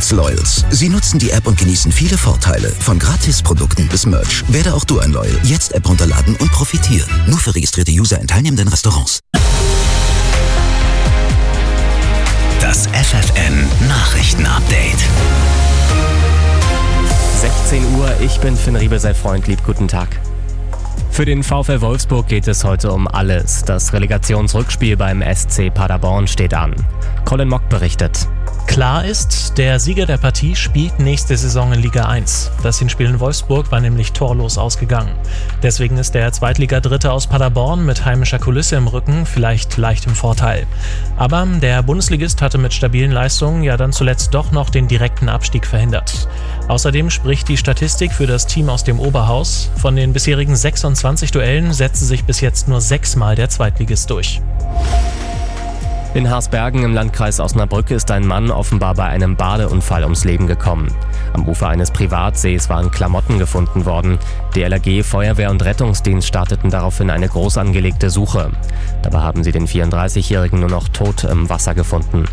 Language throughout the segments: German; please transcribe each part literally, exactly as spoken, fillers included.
Hearts Loyals. Sie nutzen die App und genießen viele Vorteile. Von Gratisprodukten bis Merch. Werde auch du ein Loyal. Jetzt App runterladen und profitieren. Nur für registrierte User in teilnehmenden Restaurants. Das F F N Nachrichten-Update. sechzehn Uhr, ich bin Finn Riebe, sei Freund, lieb guten Tag. Für den VfL Wolfsburg geht es heute um alles. Das Relegationsrückspiel beim S C Paderborn steht an. Colin Mock berichtet. Klar ist, der Sieger der Partie spielt nächste Saison in Liga eins. Das Hinspiel in Wolfsburg war nämlich torlos ausgegangen. Deswegen ist der Zweitliga-Dritte aus Paderborn mit heimischer Kulisse im Rücken vielleicht leicht im Vorteil. Aber der Bundesligist hatte mit stabilen Leistungen ja dann zuletzt doch noch den direkten Abstieg verhindert. Außerdem spricht die Statistik für das Team aus dem Oberhaus. Von den bisherigen sechsundzwanzig Duellen setzte sich bis jetzt nur sechsmal der Zweitligist durch. In Harsbergen im Landkreis Osnabrück ist ein Mann offenbar bei einem Badeunfall ums Leben gekommen. Am Ufer eines Privatsees waren Klamotten gefunden worden. D L R G, Feuerwehr und Rettungsdienst starteten daraufhin eine groß angelegte Suche. Dabei haben sie den vierunddreißigjährigen nur noch tot im Wasser gefunden.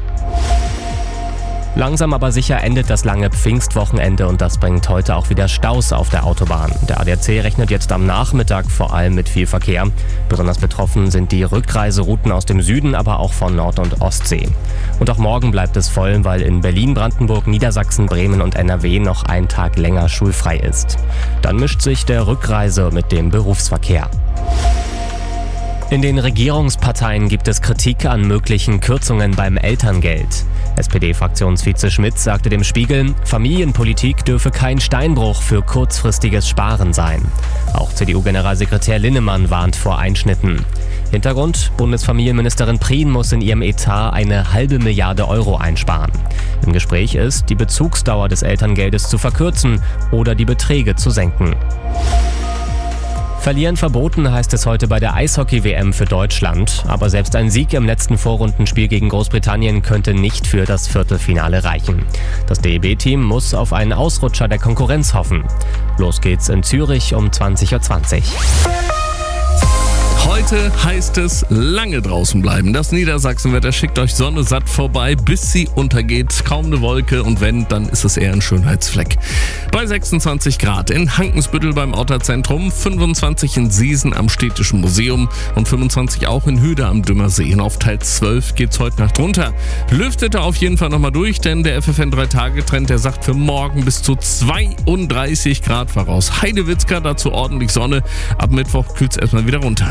Langsam aber sicher endet das lange Pfingstwochenende und das bringt heute auch wieder Staus auf der Autobahn. Der A D A C rechnet jetzt am Nachmittag vor allem mit viel Verkehr. Besonders betroffen sind die Rückreiserouten aus dem Süden, aber auch von Nord- und Ostsee. Und auch morgen bleibt es voll, weil in Berlin, Brandenburg, Niedersachsen, Bremen und N R W noch ein Tag länger schulfrei ist. Dann mischt sich der Rückreise mit dem Berufsverkehr. In den Regierungsparteien gibt es Kritik an möglichen Kürzungen beim Elterngeld. S P D-Fraktionsvize Schmidt sagte dem Spiegel, Familienpolitik dürfe kein Steinbruch für kurzfristiges Sparen sein. Auch C D U-Generalsekretär Linnemann warnt vor Einschnitten. Hintergrund, Bundesfamilienministerin Prien muss in ihrem Etat eine halbe Milliarde Euro einsparen. Im Gespräch ist, die Bezugsdauer des Elterngeldes zu verkürzen oder die Beträge zu senken. Verlieren verboten heißt es heute bei der Eishockey-W M für Deutschland. Aber selbst ein Sieg im letzten Vorrundenspiel gegen Großbritannien könnte nicht für das Viertelfinale reichen. Das D E B-Team muss auf einen Ausrutscher der Konkurrenz hoffen. Los geht's in Zürich um zwanzig Uhr zwanzig. Heute heißt es lange draußen bleiben. Das Niedersachsenwetter schickt euch Sonne satt vorbei, bis sie untergeht. Kaum eine Wolke und wenn, dann ist es eher ein Schönheitsfleck. Bei sechsundzwanzig Grad in Hankensbüttel beim Otterzentrum, fünfundzwanzig in Siesen am Städtischen Museum und fünfundzwanzig auch in Hüde am Dümmersee. Und auf Teil zwölf geht's heute Nacht runter. Lüftet er auf jeden Fall nochmal durch, denn der F F N drei Tage Trend, der sagt für morgen bis zu zweiunddreißig Grad voraus. Heidewitzka, dazu ordentlich Sonne. Ab Mittwoch kühlt's erstmal wieder runter.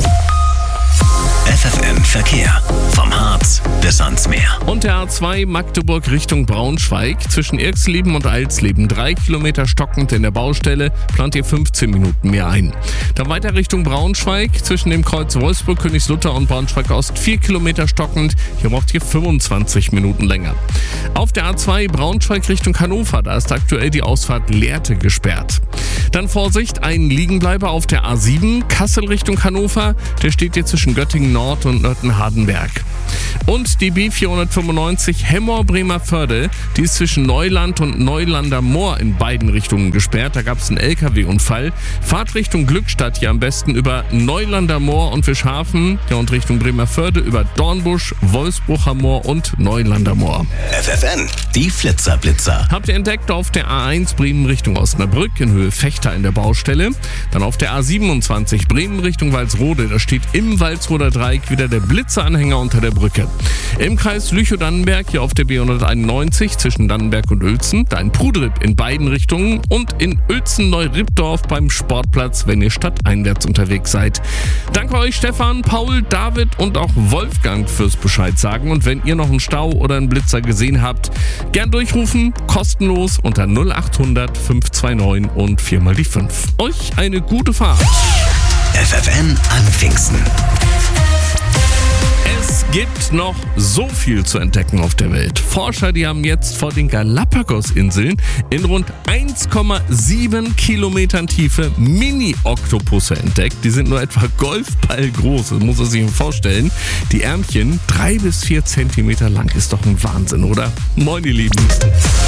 F F N Verkehr. Vom Harz bis ans Meer. Und der A zwei Magdeburg Richtung Braunschweig. Zwischen Irxleben und Alsleben drei Kilometer stockend in der Baustelle. Plant ihr fünfzehn Minuten mehr ein. Dann weiter Richtung Braunschweig. Zwischen dem Kreuz Wolfsburg, Königslutter und Braunschweig Ost vier Kilometer stockend. Hier braucht ihr fünfundzwanzig Minuten länger. Auf der A zwei Braunschweig Richtung Hannover. Da ist aktuell die Ausfahrt Lehrte gesperrt. Dann Vorsicht, ein Liegenbleiber auf der A sieben Kassel Richtung Hannover. Der steht hier zwischen Göttingen Nord und Nörten-Hardenberg. Und die B vierhundertfünfundneunzig Hemmoor-Bremervörde, die ist zwischen Neuland und Neulander Moor in beiden Richtungen gesperrt. Da gab es einen L K W-Unfall. Fahrt Richtung Glückstadt hier am besten über Neulander Moor und Fischhafen. Ja, und Richtung Bremervörde über Dornbusch, Wolfsbrucher Moor und Neulander Moor. F F N, die Flitzerblitzer. Habt ihr entdeckt auf der A eins Bremen Richtung Osnabrück in Höhe Fechter in der Baustelle. Dann auf der A siebenundzwanzig Bremen Richtung Walsrode. Da steht im Walsroder Dreieck wieder der Blitzeranhänger unter der Brücke. Im Kreis Lüchow-Dannenberg hier auf der B hunderteinundneunzig zwischen Dannenberg und Uelzen. Da ein Prudrip in beiden Richtungen und in Uelzen-Neu-Rippdorf beim Sportplatz, wenn ihr stadteinwärts unterwegs seid. Danke euch Stefan, Paul, David und auch Wolfgang fürs Bescheid sagen. Und wenn ihr noch einen Stau oder einen Blitzer gesehen habt, gern durchrufen, kostenlos unter null acht hundert fünf zwei neun und vier mal die fünf. Euch eine gute Fahrt. F F N an Pfingsten. Es gibt noch so viel zu entdecken auf der Welt. Forscher, die haben jetzt vor den Galapagos-Inseln in rund eins Komma sieben Kilometern Tiefe Mini-Oktopusse entdeckt. Die sind nur etwa Golfball groß, das muss man sich vorstellen. Die Ärmchen drei bis vier Zentimeter lang. Ist doch ein Wahnsinn, oder? Moin, ihr Lieben.